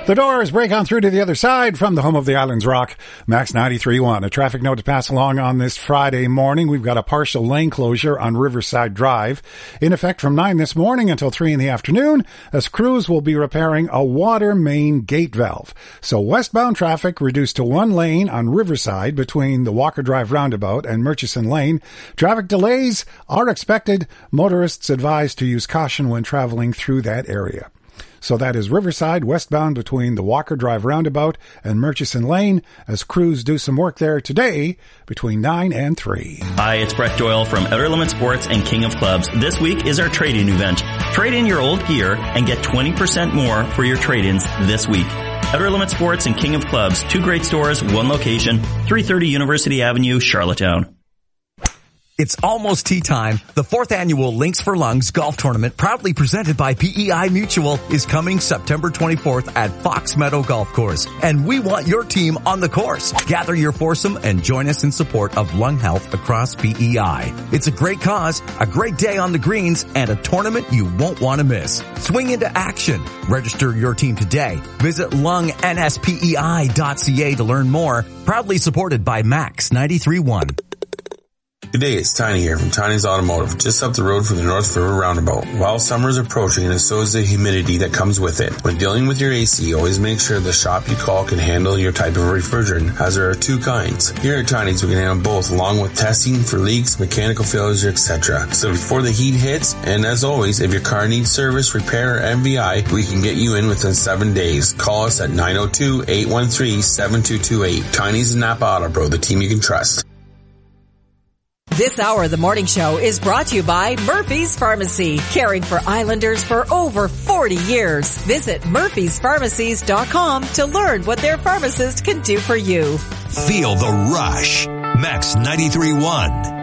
The Doors break on through to the other side from the home of the Islands Rock. Max 93.1. A traffic note to pass along on this Friday morning. We've got a partial lane closure on Riverside Drive in effect from 9 this morning until 3 in the afternoon, as crews will be repairing a water main gate valve. So westbound traffic reduced to one lane on Riverside between the Walker Drive roundabout and Murchison Lane. Traffic delays are expected. Motorists advised to use caution when traveling through that area. So that is Riverside, westbound between the Walker Drive roundabout and Murchison Lane, as crews do some work there today between 9 and 3. Hi, it's Brett Doyle from Outer Limit Sports and King of Clubs. This week is our trade-in event. Trade in your old gear and get 20% more for your trade-ins this week. Outer Limit Sports and King of Clubs, 2 great stores, 1 location, 330 University Avenue, Charlottetown. It's almost tea time. The 4th annual Links for Lungs golf tournament, proudly presented by PEI Mutual, is coming September 24th at Fox Meadow Golf Course. And we want your team on the course. Gather your foursome and join us in support of lung health across PEI. It's a great cause, a great day on the greens, and a tournament you won't want to miss. Swing into action. Register your team today. Visit lungnspei.ca to learn more. Proudly supported by Max 93.1. Good day, it's Tiny here from Tiny's Automotive, just up the road from the North River Roundabout. While summer is approaching, and so is the humidity that comes with it. When dealing with your AC, always make sure the shop you call can handle your type of refrigerant, as there are 2 kinds. Here at Tiny's, we can handle both, along with testing for leaks, mechanical failures, etc. So before the heat hits, and as always, if your car needs service, repair, or MVI, we can get you in within 7 days. Call us at 902-813-7228. Tiny's and Napa Auto Pro, the team you can trust. This hour of the morning show is brought to you by Murphy's Pharmacy, caring for Islanders for over 40 years. Visit murphyspharmacies.com to learn what their pharmacist can do for you. Feel the rush. Max 93.1.